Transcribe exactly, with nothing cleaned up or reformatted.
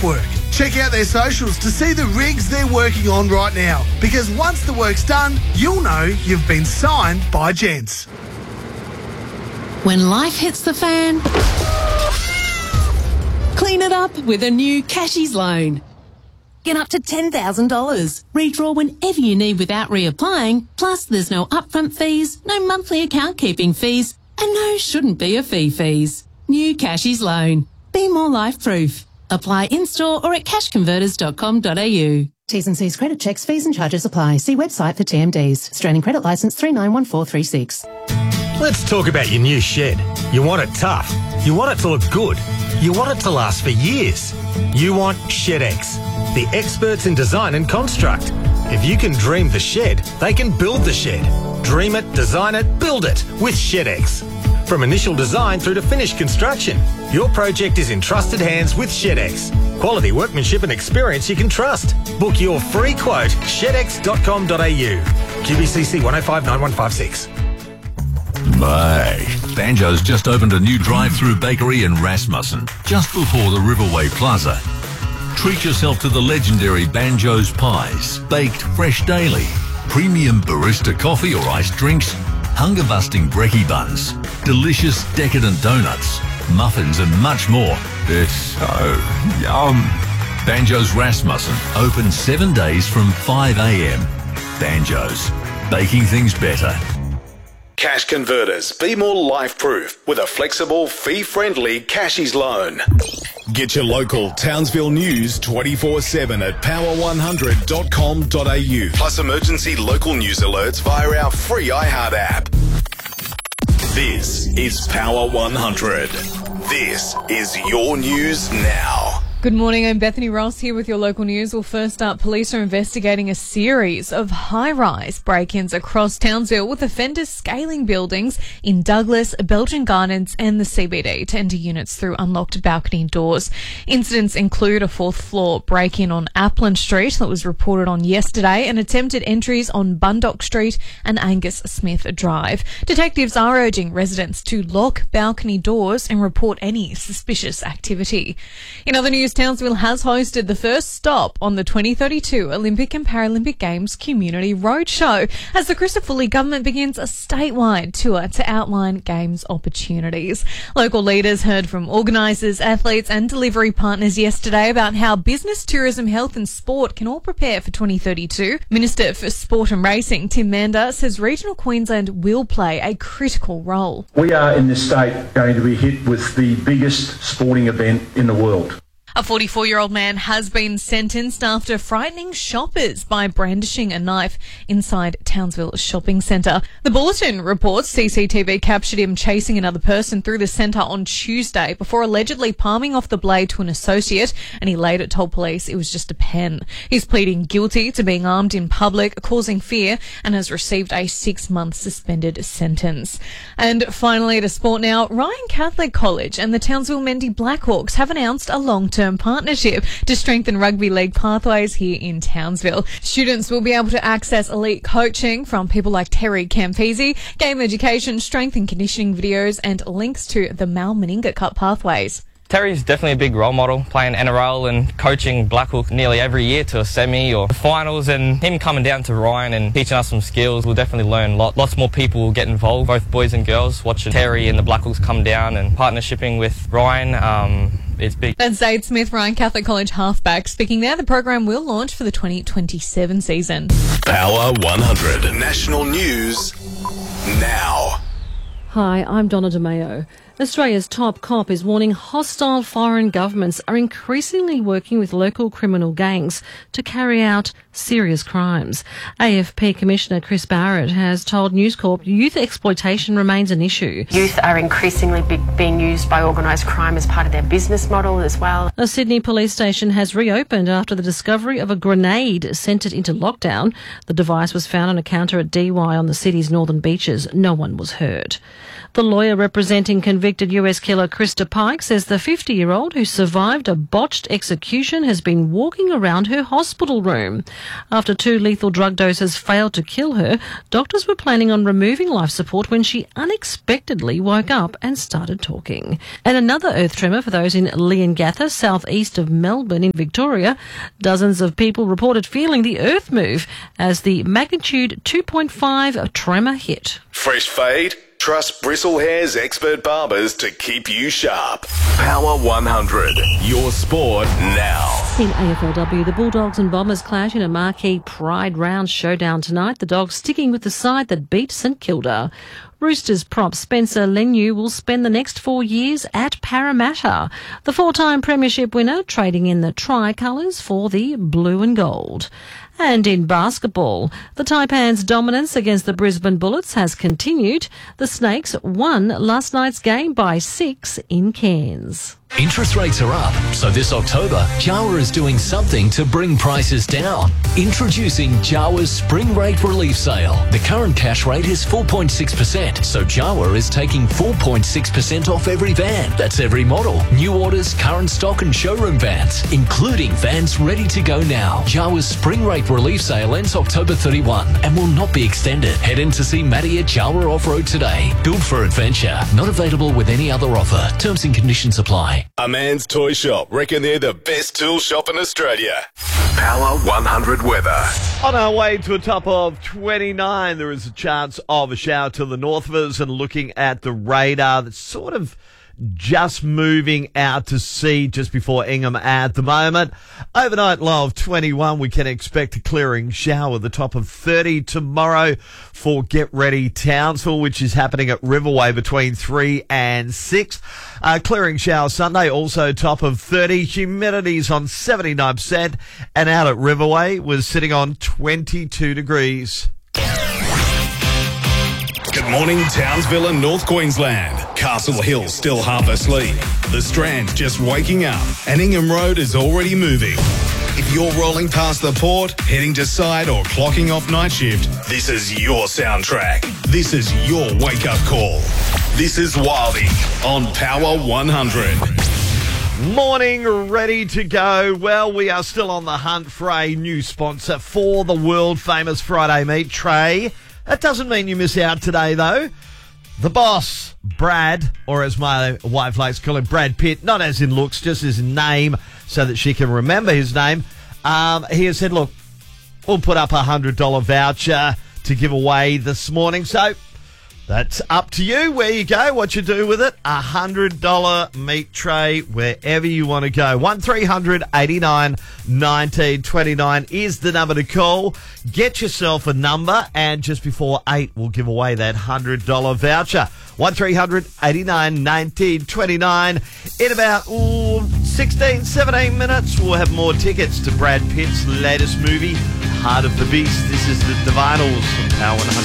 work. Check out their socials to see the rigs they're working on right now, because once the work's done, you'll know you've been signed by Gents. When life hits the fan, clean it up with a new Cashies loan. Get up to ten thousand dollars. Redraw whenever you need without reapplying. Plus, there's no upfront fees, no monthly account keeping fees, and no shouldn't be a fee fees. New Cashies loan. Be more life-proof. Apply in-store or at cash converters dot com dot a u. T's and C's credit checks, fees and charges apply. See website for T M Ds. Australian Credit Licence three nine one four three six. Let's talk about your new shed. You want it tough. You want it to look good. You want it to last for years. You want ShedX, the experts in design and construct. If you can dream the shed, they can build the shed. Dream it, design it, build it with ShedX. From initial design through to finished construction, your project is in trusted hands with ShedX. Quality workmanship and experience you can trust. Book your free quote, shed x dot com dot a u. Q B C C one oh five nine one five six. My, Banjo's just opened a new drive-through bakery in Rasmussen, just before the Riverway Plaza. Treat yourself to the legendary Banjo's pies, baked fresh daily, premium barista coffee or iced drinks, hunger-busting brekkie buns, delicious decadent donuts, muffins and much more. It's so yum. Banjo's Rasmussen, open seven days from five a m. Banjo's, baking things better. Cash Converters, be more life-proof with a flexible, fee-friendly Cashies loan. Get your local Townsville news twenty-four seven at power one hundred dot com dot a u. Plus emergency local news alerts via our free iHeart app. This is Power one hundred. This is your news now. Good morning, I'm Bethany Ross here with your local news. Well, first up, police are investigating a series of high-rise break-ins across Townsville with offenders scaling buildings in Douglas, Belgian Gardens and the C B D to enter units through unlocked balcony doors. Incidents include a fourth-floor break-in on Appland Street that was reported on yesterday and attempted entries on Bundock Street and Angus Smith Drive. Detectives are urging residents to lock balcony doors and report any suspicious activity. In other news, Townsville has hosted the first stop on the twenty thirty-two Olympic and Paralympic Games Community Roadshow as the Christopher government begins a statewide tour to outline Games opportunities. Local leaders heard from organisers, athletes and delivery partners yesterday about how business, tourism, health and sport can all prepare for twenty thirty-two. Minister for Sport and Racing, Tim Mander, says regional Queensland will play a critical role. We are in this state going to be hit with the biggest sporting event in the world. A forty-four-year-old man has been sentenced after frightening shoppers by brandishing a knife inside Townsville Shopping Centre. The Bulletin reports C C T V captured him chasing another person through the centre on Tuesday before allegedly palming off the blade to an associate, and he later told police it was just a pen. He's pleading guilty to being armed in public, causing fear, and has received a six-month suspended sentence. And finally, to sport now, Ryan Catholic College and the Townsville Mendy Blackhawks have announced a long-term partnership to strengthen rugby league pathways here in Townsville. Students will be able to access elite coaching from people like Terry Campese, game education, strength and conditioning videos, and links to the Mal Meninga Cup pathways. Terry's definitely a big role model, playing N R L and coaching Blackhawk nearly every year to a semi or finals, and him coming down to Ryan and teaching us some skills, we'll definitely learn a lot. Lots more people will get involved, both boys and girls, watching Terry and the Blackhawks come down and partnershiping with Ryan. Um, it's big. That's Zaid Smith, Ryan Catholic College halfback. Speaking there, the program will launch for the twenty twenty-seven season. Power one hundred National News now. Hi, I'm Donna DeMeo. Australia's top cop is warning hostile foreign governments are increasingly working with local criminal gangs to carry out serious crimes. A F P Commissioner Chris Barrett has told News Corp youth exploitation remains an issue. Youth are increasingly be- being used by organised crime as part of their business model as well. A Sydney police station has reopened after the discovery of a grenade sent it into lockdown. The device was found on a counter at D Y on the city's northern beaches. No one was hurt. The lawyer representing convicted Convicted U S killer Krista Pike says the fifty-year-old who survived a botched execution has been walking around her hospital room. After two lethal drug doses failed to kill her, doctors were planning on removing life support when she unexpectedly woke up and started talking. And another earth tremor for those in Leongatha, southeast of Melbourne in Victoria. Dozens of people reported feeling the earth move as the magnitude two point five tremor hit. Fresh fade? Trust Bristle Hair's expert barbers to keep you sharp. Power one hundred, your sport now. In A F L W, the Bulldogs and Bombers clash in a marquee Pride Round showdown tonight. The Dogs sticking with the side that beat St Kilda. Roosters prop Spencer Leniu will spend the next four years at Parramatta. The four-time premiership winner trading in the tricolours for the blue and gold. And in basketball, the Taipans' dominance against the Brisbane Bullets has continued. The Snakes won last night's game by six in Cairns. Interest rates are up, so this October, Jawa is doing something to bring prices down. Introducing Jawa's Spring Rate Relief Sale. The current cash rate is four point six percent, so Jawa is taking four point six percent off every van. That's every model, new orders, current stock and showroom vans, including vans ready to go now. Jawa's Spring Rate Relief Sale ends October thirty-first and will not be extended. Head in to see Matty at Jawa Off-Road today. Built for adventure. Not available with any other offer. Terms and conditions apply. A Man's Toy Shop reckon they're the best tool shop in Australia. Power one hundred weather. On our way to a top of twenty-nine, there is a chance of a shower to the north of us, and looking at the radar, that's sort of just moving out to sea just before Ingham at the moment. Overnight low of twenty-one. We can expect a clearing shower. The top of thirty tomorrow for Get Ready Townsville, which is happening at Riverway between three and six. Uh, clearing shower Sunday, also top of thirty. Humidity's on seventy-nine percent, and out at Riverway was sitting on twenty-two degrees. Good morning, Townsville and North Queensland. Castle Hill still half asleep. The Strand just waking up, and Ingham Road is already moving. If you're rolling past the port, heading to site or clocking off night shift, this is your soundtrack. This is your wake-up call. This is Wildy on Power one hundred. Morning, ready to go. Well, we are still on the hunt for a new sponsor for the world-famous Friday Meet Tray. That doesn't mean you miss out today, though. The boss, Brad, or as my wife likes to call him, Brad Pitt, not as in looks, just his name, so that she can remember his name. Um, he has said, look, we'll put up a one hundred dollars voucher to give away this morning. So that's up to you where you go, what you do with it. A one hundred dollars meat tray wherever you want to go. one three hundred eighty-nine nineteen twenty-nine is the number to call. Get yourself a number, and just before eight, we'll give away that one hundred dollars voucher. one three hundred eighty-nine nineteen twenty-nine. In about ooh, sixteen, seventeen minutes, we'll have more tickets to Brad Pitt's latest movie, Heart of the Beast. This is the Divinals from Power one hundred.